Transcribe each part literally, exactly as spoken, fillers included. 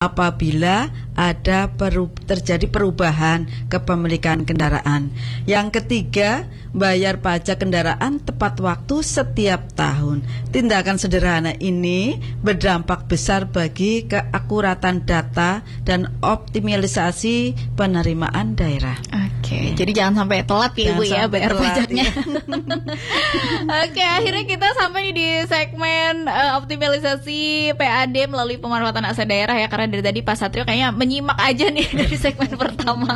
apabila ada peru, terjadi perubahan kepemilikan kendaraan. Yang ketiga, bayar pajak kendaraan tepat waktu setiap tahun. Tindakan sederhana ini berdampak besar bagi keakuratan data dan optimalisasi penerimaan daerah. Oke, jadi jangan sampai telat ya Ibu ya bayar telat, pajaknya. Ya. Oke, akhirnya kita sampai di segmen uh, optimalisasi P A D melalui pemanfaatan aset daerah ya, karena dari tadi Pak Satrio kayaknya menyimak aja nih dari segmen pertama.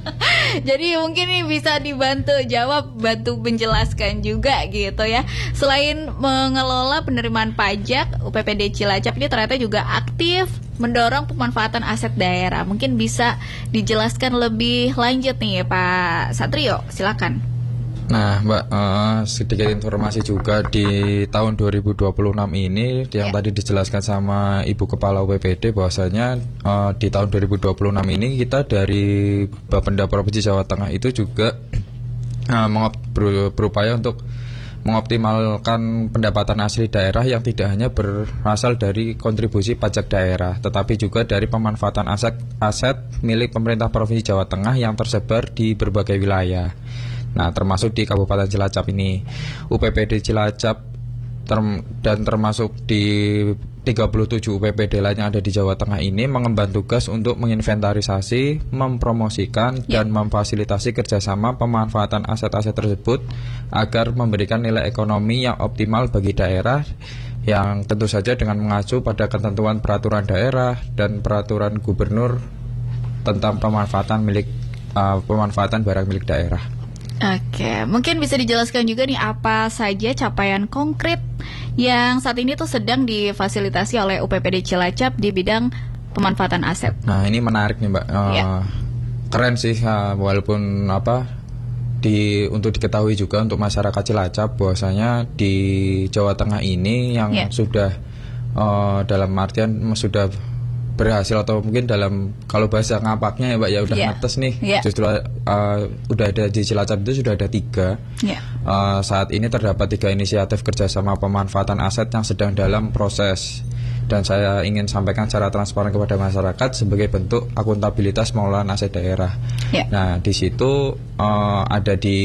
Jadi mungkin ini bisa dibantu jawab, bantu menjelaskan juga gitu ya. Selain mengelola penerimaan pajak, U P P D Cilacap ini ternyata juga aktif mendorong pemanfaatan aset daerah. Mungkin bisa dijelaskan lebih lanjut nih Pak Satrio, silakan. Nah Mbak, uh, sedikit informasi juga di tahun dua ribu dua puluh enam ini yang yeah. tadi dijelaskan sama Ibu Kepala U P P D bahwasanya uh, di tahun dua ribu dua puluh enam ini kita dari Bapenda Provinsi Jawa Tengah itu juga uh, mengop- ber- berupaya untuk mengoptimalkan pendapatan asli daerah yang tidak hanya berasal dari kontribusi pajak daerah, tetapi juga dari pemanfaatan aset-aset milik pemerintah Provinsi Jawa Tengah yang tersebar di berbagai wilayah. Nah, termasuk di Kabupaten Cilacap ini, U P P D Cilacap term, dan termasuk di tiga puluh tujuh U P P D lain yang ada di Jawa Tengah ini mengemban tugas untuk menginventarisasi, mempromosikan, yeah. dan memfasilitasi kerjasama pemanfaatan aset-aset tersebut agar memberikan nilai ekonomi yang optimal bagi daerah, yang tentu saja dengan mengacu pada ketentuan peraturan daerah dan peraturan gubernur tentang pemanfaatan milik uh, pemanfaatan barang milik daerah. Oke, mungkin bisa dijelaskan juga nih apa saja capaian konkret yang saat ini tuh sedang difasilitasi oleh U P P D Cilacap di bidang pemanfaatan aset. Nah, ini menarik nih Mbak. Uh, ya. Keren sih, uh, walaupun apa di untuk diketahui juga untuk masyarakat Cilacap bahwasanya di Jawa Tengah ini yang ya. sudah uh, dalam artian sudah berhasil atau mungkin dalam kalau bahasa ngapaknya ya Mbak ya udah yeah. ngetes nih yeah. justru uh, udah ada di Cilacap itu sudah ada tiga yeah. uh, saat ini terdapat tiga inisiatif kerjasama pemanfaatan aset yang sedang dalam proses, dan saya ingin sampaikan secara transparan kepada masyarakat sebagai bentuk akuntabilitas pengelolaan aset daerah. yeah. Nah di situ uh, ada di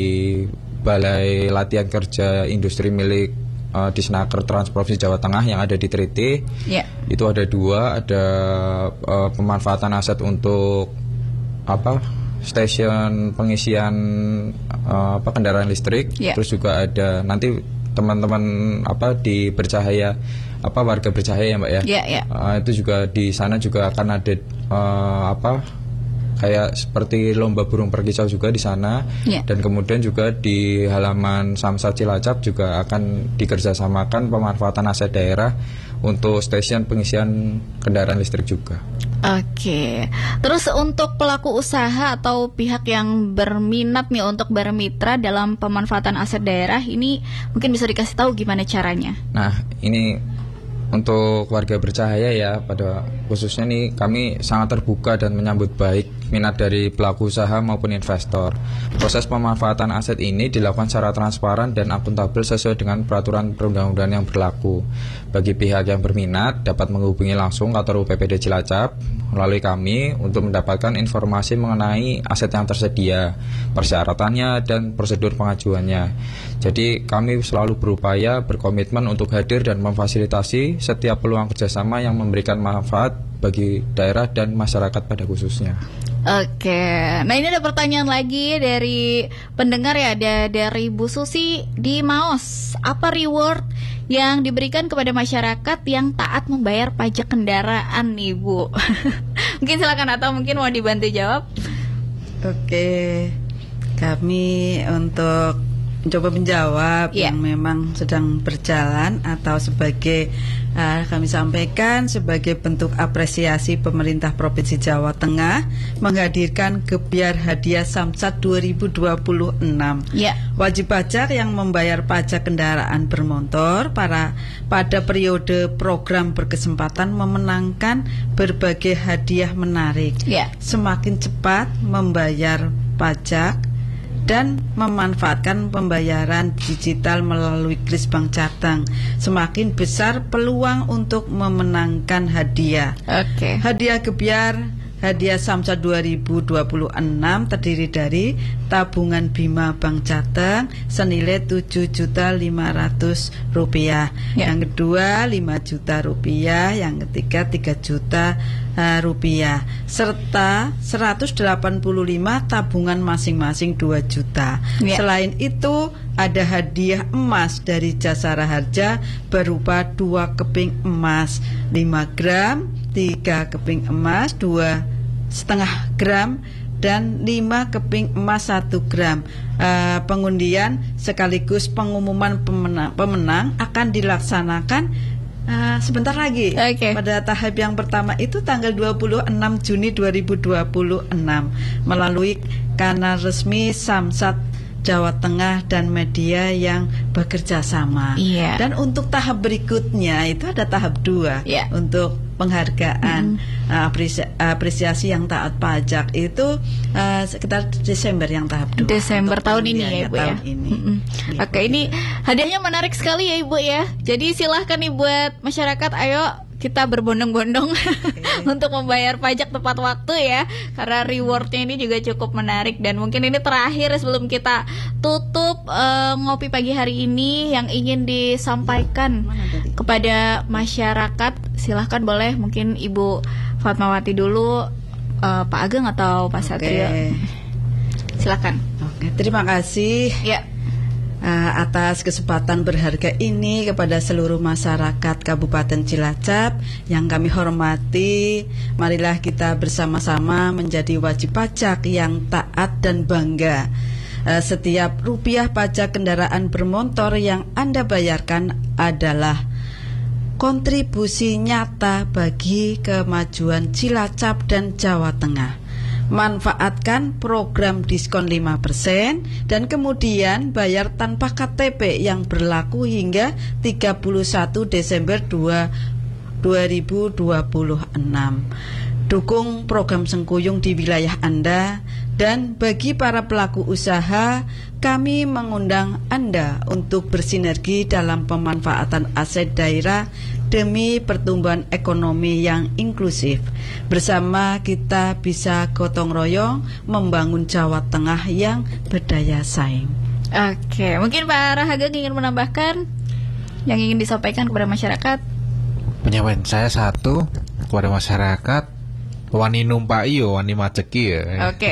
Balai Latihan Kerja Industri milik Uh, di Snaker Trans Provinsi Jawa Tengah yang ada di Triti, yeah. itu ada dua, ada uh, pemanfaatan aset untuk apa stasiun pengisian uh, apa kendaraan listrik, yeah. terus juga ada nanti teman-teman apa di Bercahaya apa warga Bercahaya ya Mbak ya, yeah, yeah. Uh, itu juga di sana juga akan ada uh, apa kayak seperti lomba burung perkicau juga di sana, yeah. dan kemudian juga di halaman Samsat Cilacap juga akan dikerjasamakan pemanfaatan aset daerah untuk stasiun pengisian kendaraan listrik juga. Oke, terus untuk pelaku usaha atau pihak yang berminat nih untuk bermitra dalam pemanfaatan aset daerah ini mungkin bisa dikasih tahu gimana caranya? Nah ini untuk warga Bercahaya ya, pada khususnya nih kami sangat terbuka dan menyambut baik minat dari pelaku usaha maupun investor. Proses pemanfaatan aset ini dilakukan secara transparan dan akuntabel sesuai dengan peraturan perundang-undangan yang berlaku. Bagi pihak yang berminat dapat menghubungi langsung kantor U P P D Cilacap melalui kami untuk mendapatkan informasi mengenai aset yang tersedia, persyaratannya dan prosedur pengajuannya. Jadi kami selalu berupaya berkomitmen untuk hadir dan memfasilitasi setiap peluang kerjasama yang memberikan manfaat bagi daerah dan masyarakat pada khususnya. Oke, nah ini ada pertanyaan lagi dari pendengar ya, ada dari Bu Susi di Maos. Apa reward yang diberikan kepada masyarakat yang taat membayar pajak kendaraan nih Bu? Mungkin silakan atau mungkin mau dibantu jawab. Oke, kami untuk mencoba menjawab yeah. yang memang sedang berjalan atau sebagai uh, kami sampaikan sebagai bentuk apresiasi pemerintah Provinsi Jawa Tengah menghadirkan Gebyar Hadiah Samsat dua ribu dua puluh enam. Yeah. Wajib pajak yang membayar pajak kendaraan bermotor para pada periode program berkesempatan memenangkan berbagai hadiah menarik. Yeah. Semakin cepat membayar pajak dan memanfaatkan pembayaran digital melalui kris Bank Jateng. Semakin besar peluang untuk memenangkan hadiah. Oke. Okay. Hadiah Gebyar Hadiah Samsat dua ribu dua puluh enam terdiri dari tabungan Bima Bank Jateng senilai tujuh juta lima ratus rupiah. Ya. Yang kedua lima juta rupiah, yang ketiga tiga juta uh, rupiah, serta seratus delapan puluh lima tabungan masing-masing dua juta. Ya. Selain itu ada hadiah emas dari Jasara Harja berupa dua keping emas lima gram, tiga keping emas dua setengah gram, dan lima keping emas satu gram. Uh, pengundian sekaligus pengumuman pemenang, pemenang akan dilaksanakan uh, sebentar lagi. Okay. Pada tahap yang pertama itu tanggal dua puluh enam Juni dua ribu dua puluh enam melalui kanal resmi Samsat Jawa Tengah dan media yang bekerja sama. Yeah. Dan untuk tahap berikutnya itu ada tahap dua. Yeah. Untuk penghargaan mm-hmm. uh, apresi- apresiasi yang taat pajak itu uh, sekitar Desember yang tahap dua. Desember tahun ini ya Ibu ya. Ini. Mm-hmm. Gitu. Oke, ini hadiahnya menarik sekali ya Ibu ya. Jadi silahkan nih buat masyarakat, ayo kita berbondong-bondong okay. untuk membayar pajak tepat waktu ya, karena rewardnya ini juga cukup menarik. Dan mungkin ini terakhir sebelum kita tutup uh, ngopi pagi hari ini yang ingin disampaikan kepada masyarakat, silahkan boleh mungkin Ibu Fatmawati dulu, uh, Pak Ageng atau Pak Satrio. Okay. Silahkan. Oke, okay, terima kasih. Ya. Uh, atas kesempatan berharga ini kepada seluruh masyarakat Kabupaten Cilacap yang kami hormati. Marilah kita bersama-sama menjadi wajib pajak yang taat dan bangga. Uh, setiap rupiah pajak kendaraan bermotor yang Anda bayarkan adalah kontribusi nyata bagi kemajuan Cilacap dan Jawa Tengah. Manfaatkan program diskon lima persen dan kemudian bayar tanpa K T P yang berlaku hingga tiga puluh satu Desember dua ribu dua puluh enam. Dukung program Sengkuyung di wilayah Anda. Dan bagi para pelaku usaha, kami mengundang Anda untuk bersinergi dalam pemanfaatan aset daerah demi pertumbuhan ekonomi yang inklusif. Bersama kita bisa gotong royong membangun Jawa Tengah yang berdaya saing. Oke, mungkin Pak Rahageng ingin menambahkan yang ingin disampaikan kepada masyarakat. Penyampaian saya satu kepada masyarakat, wani numpai yo, wani maceki ya. Oke.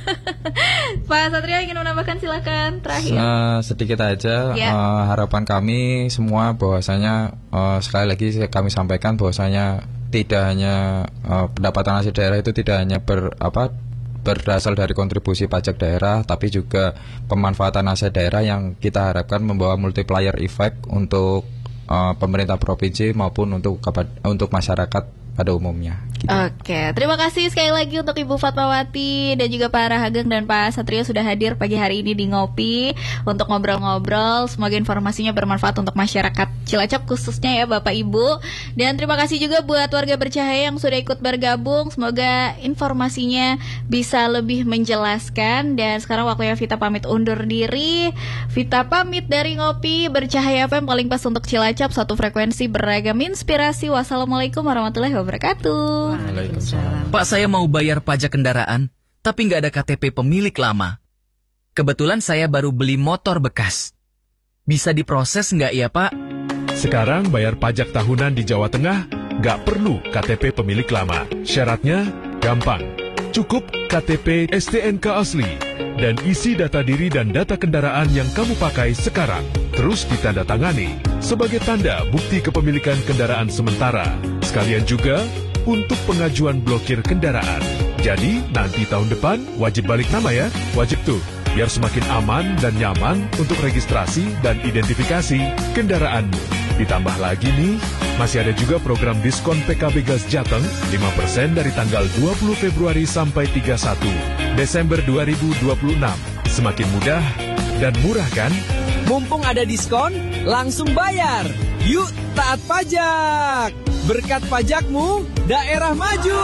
Pak Satrio ingin menambahkan, silakan terakhir. Uh, sedikit aja yeah. uh, harapan kami semua bahwasanya uh, sekali lagi kami sampaikan bahwasanya tidak hanya uh, pendapatan hasil daerah itu tidak hanya ber apa berasal dari kontribusi pajak daerah, tapi juga pemanfaatan aset daerah yang kita harapkan membawa multiplier effect untuk uh, pemerintah provinsi maupun untuk untuk masyarakat pada umumnya. Gitu. Oke, terima kasih sekali lagi untuk Ibu Fatmawati dan juga Pak Rahageng dan Pak Satrio sudah hadir pagi hari ini di Ngopi untuk ngobrol-ngobrol. Semoga informasinya bermanfaat untuk masyarakat Cilacap khususnya ya Bapak Ibu. Dan terima kasih juga buat warga Bercahaya yang sudah ikut bergabung. Semoga informasinya bisa lebih menjelaskan. Dan sekarang waktunya Vita pamit undur diri. Vita pamit dari Ngopi Bercahaya F M, paling pas untuk Cilacap, satu frekuensi beragam inspirasi. Wassalamualaikum warahmatullahi wabarakatuh. Waalaikumsalam. Pak, saya mau bayar pajak kendaraan, tapi nggak ada K T P pemilik lama. Kebetulan saya baru beli motor bekas. Bisa diproses nggak ya, Pak? Sekarang bayar pajak tahunan di Jawa Tengah nggak perlu K T P pemilik lama. Syaratnya gampang. Cukup K T P S T N K asli dan isi data diri dan data kendaraan yang kamu pakai sekarang. Terus ditandatangani sebagai tanda bukti kepemilikan kendaraan sementara. Sekalian juga untuk pengajuan blokir kendaraan. Jadi nanti tahun depan wajib balik nama ya. Wajib tuh, biar semakin aman dan nyaman untuk registrasi dan identifikasi kendaraanmu. Ditambah lagi nih, masih ada juga program diskon P K B Gas Jateng lima persen dari tanggal dua puluh Februari sampai tiga puluh satu Desember dua ribu dua puluh enam. Semakin mudah dan murah kan? Mumpung ada diskon, langsung bayar. Yuk taat pajak. Berkat pajakmu, daerah maju.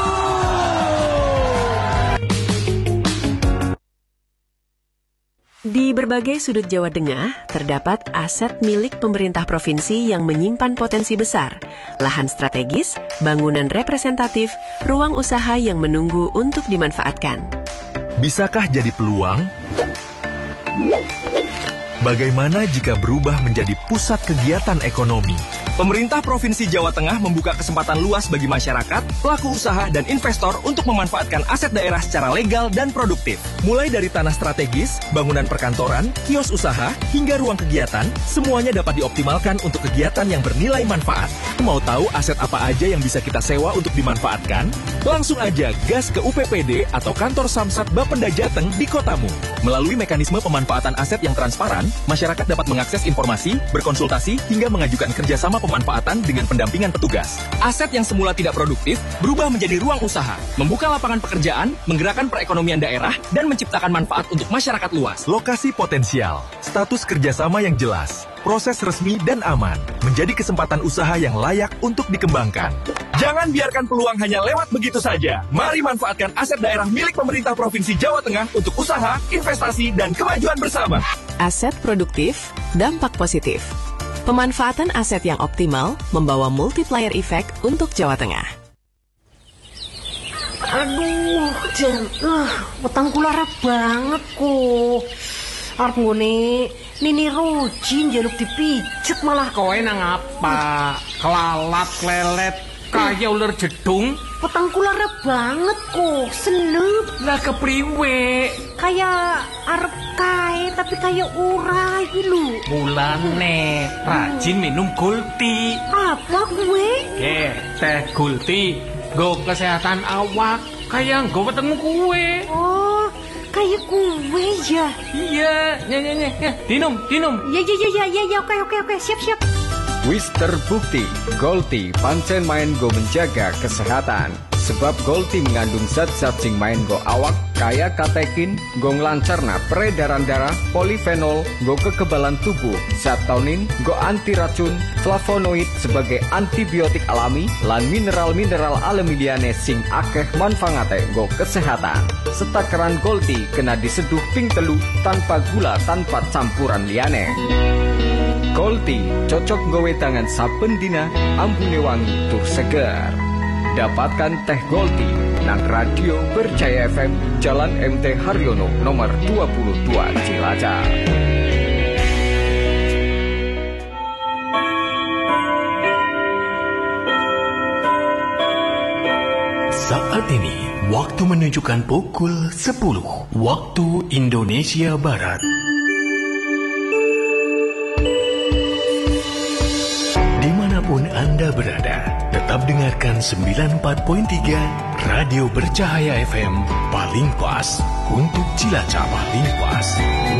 Di berbagai sudut Jawa Tengah, terdapat aset milik pemerintah provinsi yang menyimpan potensi besar, lahan strategis, bangunan representatif, ruang usaha yang menunggu untuk dimanfaatkan. Bisakah jadi peluang? Bagaimana jika berubah menjadi pusat kegiatan ekonomi? Pemerintah Provinsi Jawa Tengah membuka kesempatan luas bagi masyarakat, pelaku usaha, dan investor untuk memanfaatkan aset daerah secara legal dan produktif. Mulai dari tanah strategis, bangunan perkantoran, kios usaha, hingga ruang kegiatan, semuanya dapat dioptimalkan untuk kegiatan yang bernilai manfaat. Mau tahu aset apa aja yang bisa kita sewa untuk dimanfaatkan? Langsung aja gas ke U P P D atau kantor Samsat Bapenda Jateng di kotamu. Melalui mekanisme pemanfaatan aset yang transparan, masyarakat dapat mengakses informasi, berkonsultasi, hingga mengajukan kerjasama pemanfaatan dengan pendampingan petugas. Aset yang semula tidak produktif berubah menjadi ruang usaha, membuka lapangan pekerjaan, menggerakkan perekonomian daerah, dan menciptakan manfaat untuk masyarakat luas. Lokasi potensial, status kerjasama yang jelas, proses resmi dan aman, menjadi kesempatan usaha yang layak untuk dikembangkan. Jangan biarkan peluang hanya lewat begitu saja. Mari manfaatkan aset daerah milik pemerintah Provinsi Jawa Tengah untuk usaha, investasi, dan kemajuan bersama. Aset produktif, dampak positif. Pemanfaatan aset yang optimal membawa multiplier effect untuk Jawa Tengah. Aduh, jan, uh, petang kulara banget kok. Arep ngene, Nini Roji njaluk dipijet malah kowe nang apa? Kelalat lelet kaya ular jedung. Petang kulara banget kok, senep. Lah kepriwe? Kayak arep kae tapi kayak ora iki lho. Mulane rajin minum Gulti. Apa kuwe? Ke, teh Gulti. Go kesehatan awak kayak nggo wetengmu kuwe. Oh, kayak kuwe ya. Iya, ya ya ya. Dinum, dinum. Ya ya ya ya ya oke oke oke siap siap. Wis terbukti, Gulti pancen main go menjaga kesehatan. Sebab Gulti mengandung zat-zat sing main go awak, kaya katekin, go nglancarna peredaran darah, polifenol, go kekebalan tubuh, zat taunin, go anti racun, flavonoid sebagai antibiotik alami, lan mineral-mineral alami liyane sing akeh manfaate go kesehatan. Setakaran Gulti kena diseduh ping telu tanpa gula, tanpa campuran liyane. Gulti cocok gowe tangan saben dina, ambune wangi tur seger. Dapatkan teh Gulti nang Radio Berjaya F M, Jalan M T Haryono nomor dua puluh dua Cilacap. Saat ini waktu menunjukkan pukul sepuluh waktu Indonesia Barat. Dimanapun Anda berada, tetap dengarkan sembilan puluh empat koma tiga Radio Bercahaya F M, paling pas untuk Cilacap, paling pas.